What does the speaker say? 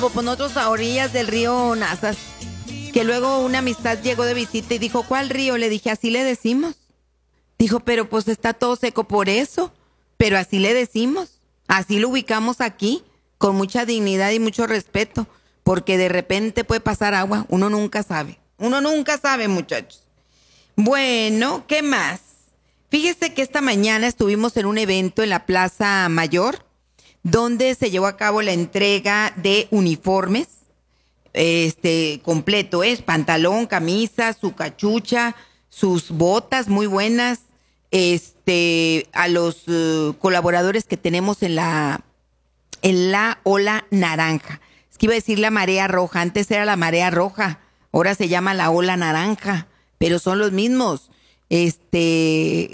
Pues nosotros a orillas del río Nazas, que luego una amistad llegó de visita y dijo, ¿cuál río? Le dije, así le decimos. Dijo, pero pues está todo seco por eso, pero así le decimos, así lo ubicamos aquí, con mucha dignidad y mucho respeto, porque de repente puede pasar agua, uno nunca sabe, muchachos. Bueno, ¿qué más? Fíjese que esta mañana estuvimos en un evento en la Plaza Mayor, donde se llevó a cabo la entrega de uniformes, completo, es pantalón, camisa, su cachucha, sus botas muy buenas, a los colaboradores que tenemos en la ola naranja. Es que iba a decir la marea roja, antes era la marea roja, ahora se llama la ola naranja, pero son los mismos.